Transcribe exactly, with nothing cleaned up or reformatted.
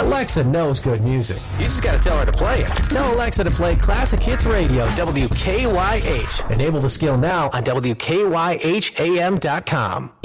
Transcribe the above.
Alexa knows good music. You just gotta tell her to play it. Tell Alexa to play Classic Hits Radio, W K Y H. Enable the skill now on W K Y H A M dot com.